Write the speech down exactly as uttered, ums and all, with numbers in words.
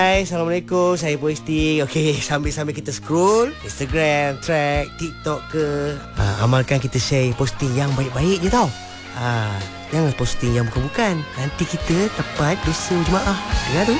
Hai, Assalamualaikum. Saya posting. Okey, sambil-sambil kita scroll Instagram, track, TikTok ke, ha, amalkan kita share posting yang baik-baik je tau. Ha, jangan posting yang bukan-bukan. Nanti kita dapat dosa jemaah. Dengar tu.